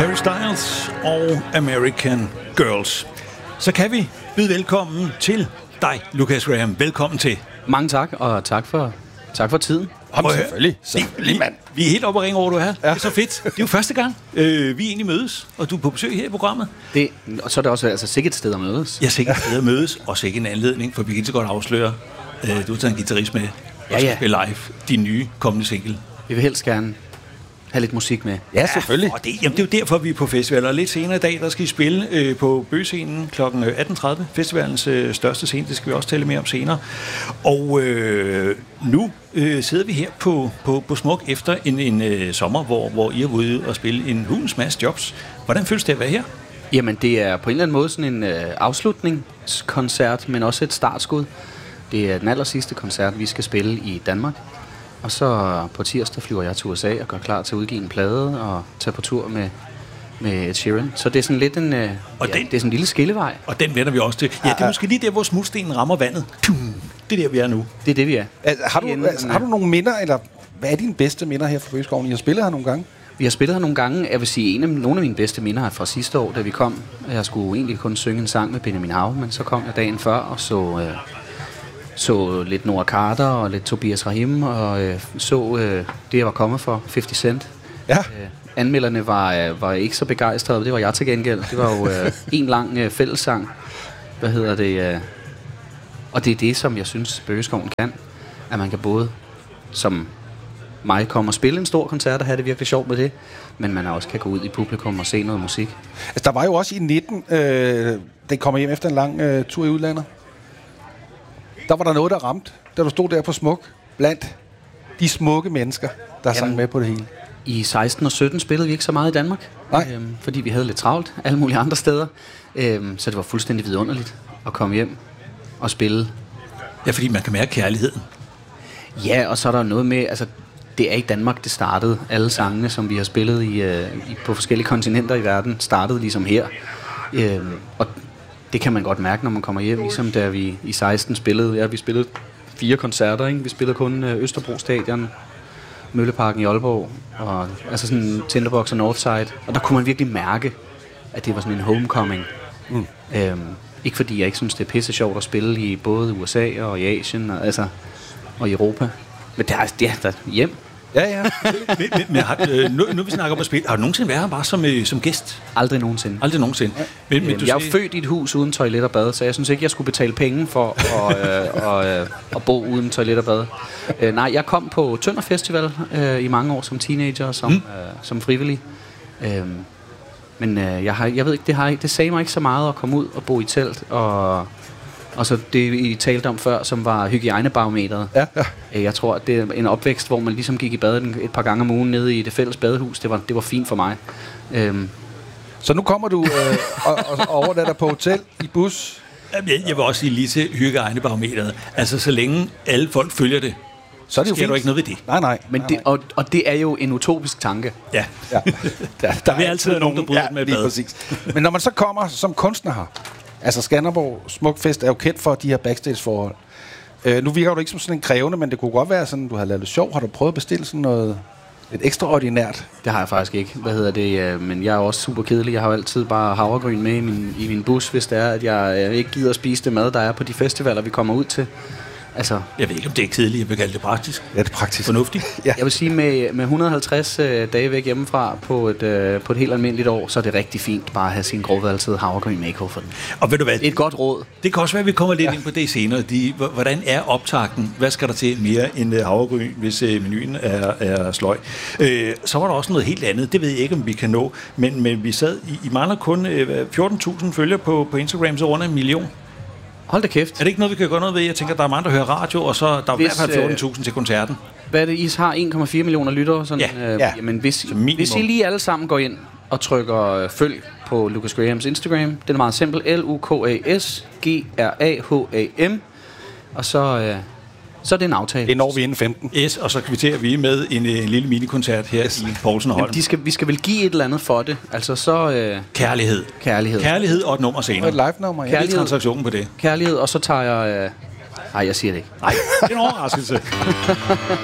Harry Styles og American Girls. Så kan vi byde velkommen til dig, Lucas Graham. Velkommen til. Mange tak, og tak for tiden. Selvfølgelig, mand. Vi er helt oppe og ringe over, du er her. Ja. Det er så fedt. Det er jo første gang, vi egentlig mødes, og du er på besøg her i programmet. Og så er det også altså sikkert et sted at mødes. Ja, sikkert et sted at mødes, og sikkert en anledning, for vi kan så godt afsløre, du har taget en guitarist med, og skal spille live din nye kommende single. Vi vil helst gerne have lidt musik med. Ja, selvfølgelig. Og det er jo derfor, vi er på festival. Og lidt senere i dag, der skal I spille på Bøgescenen kl. 18.30. Festivalens største scene, det skal vi også tale mere om senere. Og nu sidder vi her på Smuk efter en sommer, hvor I er ude og spille en hulens masse jobs. Hvordan føles det at være her? Jamen, det er på en eller anden måde sådan en afslutningskoncert, men også et startskud. Det er den aller sidste koncert, vi skal spille i Danmark. Og så på tirsdag flyver jeg til USA og går klar til at udgive en plade og tage på tur med Ed Sheeran. Så det er sådan lidt det er sådan en lille skillevej. Og den vender vi også til. Ja, det er måske lige der, hvor smutstenen rammer vandet. Det er der, vi er nu. Det er det, vi er. Har du nogle minder, eller hvad er dine bedste minder her fra Bøgeskoven? I har spillet her nogle gange? Vi har spillet her nogle gange. Jeg vil sige, nogle af mine bedste minder er fra sidste år, da vi kom. Jeg skulle egentlig kun synge en sang med Benjamin Hav, men så kom jeg dagen før og så lidt Noah Carter og lidt Tobias Rahim og det, jeg var kommet for, 50 Cent. Ja. Anmelderne var ikke så begejstrede, det var jeg til gengæld. Det var jo en lang fællessang. Og det er det, som jeg synes, Bøgeskoven kan. At man kan både, som mig, komme og spille en stor koncert og have det virkelig sjovt med det, men man også kan gå ud i publikum og se noget musik. Altså, der var jo også i 19, den kommer hjem efter en lang tur i udlandet. Der var der noget, der ramte, da du stod der på Smuk, blandt de smukke mennesker, der sang med på det hele. I 16 og 17 spillede vi ikke så meget i Danmark, fordi vi havde lidt travlt alle mulige andre steder. Så det var fuldstændig vidunderligt at komme hjem og spille. Ja, fordi man kan mærke kærligheden. Ja, og så er der noget med, altså det er i Danmark, det startede. Alle sangene, som vi har spillet på forskellige kontinenter i verden, startede ligesom her. Og det kan man godt mærke, når man kommer hjem, ligesom da vi i 16 spillede. Ja, vi spillede 4 koncerter, ikke? Vi spillede kun Østerbro Stadion, Mølleparken i Aalborg, og altså sådan Tinderbox og Northside. Og der kunne man virkelig mærke, at det var sådan en homecoming. Ikke fordi jeg ikke synes, det er pisse sjovt at spille i både USA og i Asien, og i Europa. Men det er hjem. Ja. Nu vi snakker om at spille. Har du nogensinde været her bare som gæst? Aldrig nogensinde. Aldrig nogensinde. Men jeg er født i et hus uden toilet og bad, så jeg synes ikke, jeg skulle betale penge for at bo uden toilet og bad. Nej, jeg kom på Tønder Festival i mange år som teenager, som frivillig. Men jeg ved ikke, det sagde mig ikke så meget at komme ud og bo i telt og så det, I talte om før, som var hygiejnebarometeret. Ja. Jeg tror, at det er en opvækst, hvor man ligesom gik i bad et par gange om ugen nede i det fælles badehus. Det var fint for mig. Så nu kommer du og overnatter på hotel i bus? Jeg vil også sige lige til hygiejnebarometeret. Altså, så længe alle folk følger det, så er det jo sker du ikke noget ved det. Nej. Men og det er jo en utopisk tanke. Ja. Der er altid nogen, der bryder med bad. Præcis. Men når man så kommer som kunstner her, altså Skanderborg Smukfest er jo kendt for de her backstage-forhold. Nu virker du ikke som sådan en krævende, men det kunne godt være sådan, du har lavet det sjov. Har du prøvet at bestille sådan noget lidt ekstraordinært? Det har jeg faktisk ikke. Men jeg er også super kedelig. Jeg har jo altid bare havregryn med i min bus, hvis det er, at jeg ikke gider at spise det mad, der er på de festivaler, vi kommer ud til. Altså, jeg ved ikke, om det er kedeligt. Jeg vil kalde det praktisk. Ja, det er praktisk. Fornuftigt. Ja. Jeg vil sige, med 150 dage væk hjemmefra på et helt almindeligt år, så er det rigtig fint bare at have sin grovvalgtede havregryn med i kufferten. Og ved du hvad? Et godt råd. Det kan også være, at vi kommer lidt ind på det senere. Hvordan er optakten? Hvad skal der til mere end havregryn, hvis menuen er sløj? Så var der også noget helt andet. Det ved jeg ikke, om vi kan nå. Men vi sad, I mangler kun 14.000 følgere på Instagram, så under 1 million. Hold da kæft. Er det ikke noget, vi kan gøre noget ved? Jeg tænker, der er mange, der hører radio, og så der er i hvert fald 14.000 til koncerten. Hvad er det? I har 1,4 millioner lyttere? Sådan, jamen, hvis I lige alle sammen går ind og trykker følg på Lucas Grahams Instagram, det er meget simpelt. LUKASGRAHAM. Og så er det en aftale. Det når vi inden 15. Yes, og så kvitterer vi med en lille minikoncert her i Poulsen og Holm. Vi skal vel give et eller andet for det. Altså så... Kærlighed. Kærlighed og et nummer senere. Og et live-nummer, ja. Kærlighed. Transaktionen på det. Kærlighed, og så tager jeg... Nej, jeg siger det ikke. Nej, det er en overraskelse.